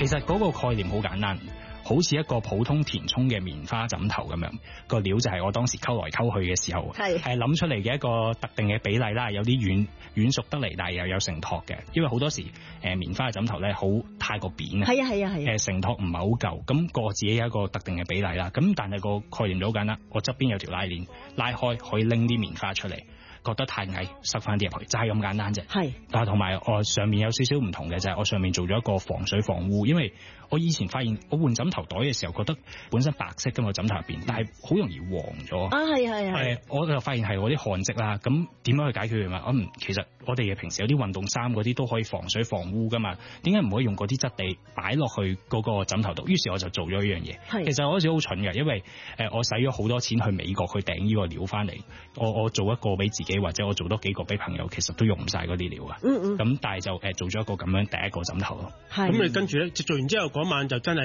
其實嗰個概念好簡單，好似一個普通填充嘅棉花枕頭咁樣，個料就係我當時溝來溝去嘅時候係諗出嚟嘅一個特定嘅比例啦，有啲軟熟得嚟，但係又有承托嘅，因為好多時棉花嘅枕頭咧好太過扁啊，承托唔係好夠，咁個自己有一個特定嘅比例啦，咁但係個概念就好簡單，我側邊有條拉鏈拉開可以拎啲棉花出嚟。覺得太矮，塞翻啲入去，就係咁簡單啫。但係同埋我上面有少少唔同嘅就係我上面做咗一個防水防污，因為我以前發現我換枕頭袋嘅時候覺得本身白色㗎嘛枕頭入邊，但係好容易黃咗。我就發現係我啲汗漬啦。咁點樣去解決佢嘛？其實我哋嘅平時有啲運動衫嗰啲都可以防水防污噶嘛，點解唔可以用嗰啲質地擺落去嗰個枕頭度？於是我就做咗呢樣嘢。其實我嗰時好蠢嘅，因為我使咗好多錢去美國去訂呢個料翻嚟，我做一個俾自己。或者我做多幾個俾朋友，其實都用唔晒嗰啲料啊。咁但係就做咗一個咁樣第一個枕頭咯。 咁你跟住咧做完之後嗰晚就真係。